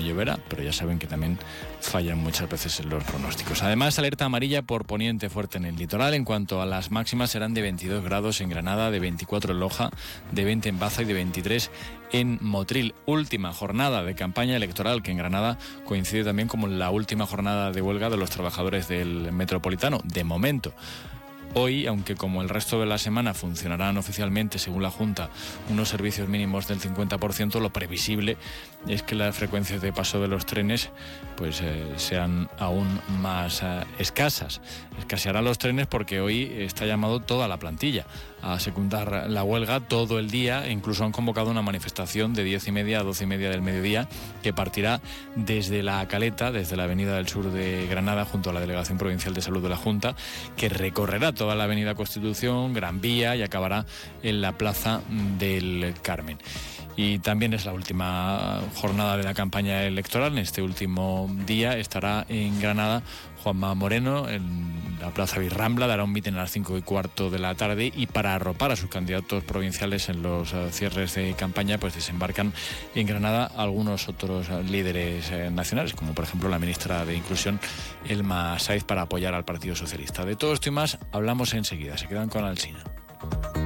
lloverá, pero ya saben que también fallan muchas veces en los pronósticos. Además, alerta amarilla por poniente fuerte en el litoral. En cuanto a las máximas, serán de 22 grados en Granada, de 24 en Loja, de 20 en Baza y de 23 en Motril. Última jornada de campaña electoral, que en Granada coincide también con la última jornada de huelga de los trabajadores del Metropolitano, de momento. Hoy, aunque como el resto de la semana funcionarán oficialmente, según la Junta, unos servicios mínimos del 50%, lo previsible es que las frecuencias de paso de los trenes sean aún más escasas. Escasearán los trenes porque hoy está llamado toda la plantilla a secundar la huelga todo el día. E incluso han convocado una manifestación de 10:30 a 12:30 del mediodía que partirá desde La Caleta, desde la Avenida del Sur de Granada, junto a la Delegación Provincial de Salud de la Junta, que recorrerá toda la Avenida Constitución, Gran Vía, y acabará en la Plaza del Carmen. Y también es la última jornada de la campaña electoral. En este último día estará en Granada Juanma Moreno en la Plaza Birrambla, dará un mitin a las 5:15 de la tarde, y para arropar a sus candidatos provinciales en los cierres de campaña, pues desembarcan en Granada algunos otros líderes nacionales, como por ejemplo la ministra de Inclusión, Elma Saiz, para apoyar al Partido Socialista. De todo esto y más hablamos enseguida. Se quedan con Alsina.